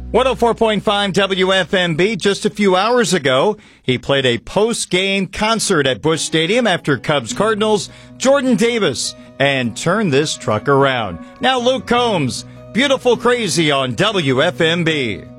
104.5 WFMB. Just a few hours ago, he played a post-game concert at Busch Stadium after Cubs Cardinals Jordan Davis and turned this truck around. Now Luke Combs, Beautiful Crazy on WFMB.